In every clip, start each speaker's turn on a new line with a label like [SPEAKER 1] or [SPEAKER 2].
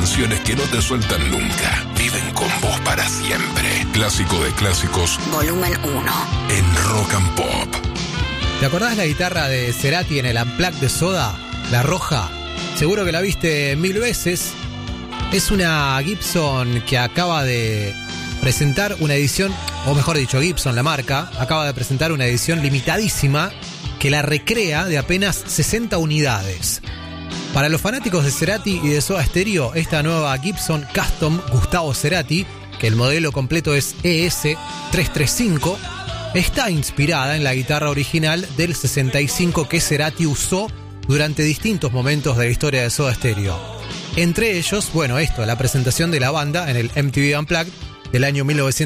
[SPEAKER 1] canciones que no te sueltan nunca. Viven con vos para siempre. Clásico de clásicos.
[SPEAKER 2] Volumen 1.
[SPEAKER 1] En Rock and Pop.
[SPEAKER 3] ¿Te acordás la guitarra de Cerati en el Unplugged de Soda? La roja. Seguro que la viste 1000 veces. Es una Gibson que acaba de presentar una edición, o mejor dicho, Gibson, la marca, acaba de presentar una edición limitadísima que la recrea de apenas 60 unidades. Para los fanáticos de Cerati y de Soda Stereo, esta nueva Gibson Custom Gustavo Cerati, que el modelo completo es ES335, está inspirada en la guitarra original del 65 que Cerati usó durante distintos momentos de la historia de Soda Stereo. Entre ellos, la presentación de la banda en el MTV Unplugged del año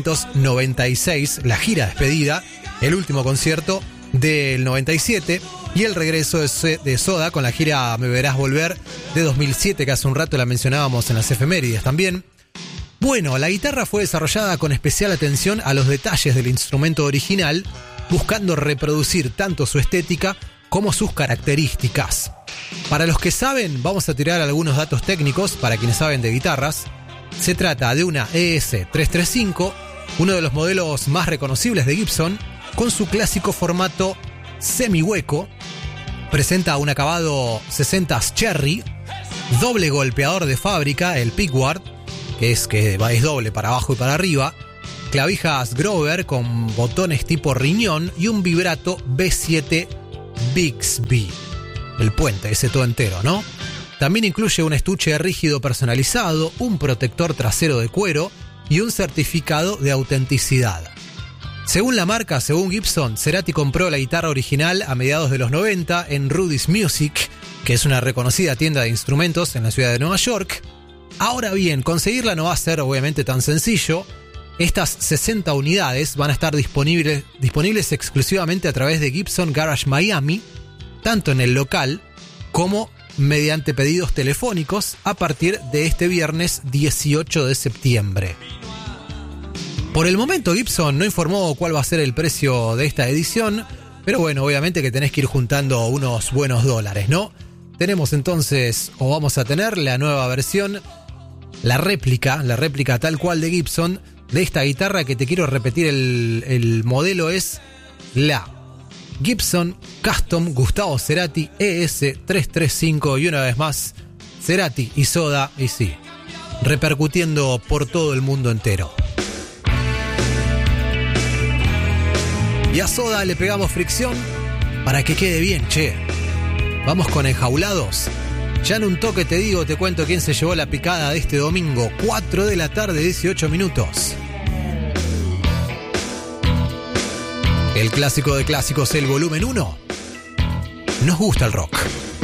[SPEAKER 3] 1996, la gira despedida, el último concierto del 97 y el regreso de Soda con la gira Me Verás Volver de 2007, que hace un rato la mencionábamos en las efemérides también. Bueno, la guitarra fue desarrollada con especial atención a los detalles del instrumento original, buscando reproducir tanto su estética como sus características. Para los que saben, vamos a tirar algunos datos técnicos para quienes saben de guitarras. Se trata de una ES335, uno de los modelos más reconocibles de Gibson, con su clásico formato semi-hueco. Presenta un acabado 60s Cherry, doble golpeador de fábrica, el Pickguard, que es doble para abajo y para arriba, clavijas Grover con botones tipo riñón y un vibrato B7 Bixby, el puente, ese todo entero, ¿no? También incluye un estuche rígido personalizado, un protector trasero de cuero y un certificado de autenticidad. Según la marca, según Gibson, Cerati compró la guitarra original a mediados de los 90 en Rudy's Music, que es una reconocida tienda de instrumentos en la ciudad de Nueva York. Ahora bien, conseguirla no va a ser obviamente tan sencillo. Estas 60 unidades van a estar disponibles exclusivamente a través de Gibson Garage Miami, tanto en el local como mediante pedidos telefónicos a partir de este viernes 18 de septiembre. Por el momento Gibson no informó cuál va a ser el precio de esta edición, pero obviamente que tenés que ir juntando unos buenos dólares, ¿no? Tenemos entonces, o vamos a tener, la nueva versión, la réplica tal cual de Gibson, de esta guitarra que te quiero repetir, el modelo es la Gibson Custom Gustavo Cerati ES335, y una vez más Cerati y Soda, y sí, repercutiendo por todo el mundo entero. Y a Soda le pegamos fricción para que quede bien, che. Vamos con Enjaulados. Ya en un toque te cuento quién se llevó la picada de este domingo, 4 de la tarde, 18 minutos. El clásico de clásicos, el volumen 1. Nos gusta el rock.